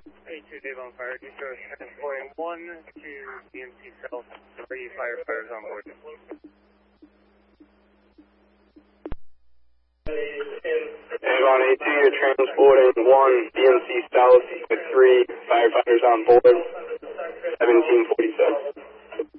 A2 Devon Fire District, transporting 1 to DMC South, 3 firefighters on board. Avon A2, you're transporting 1 DMC South with 3 firefighters on board.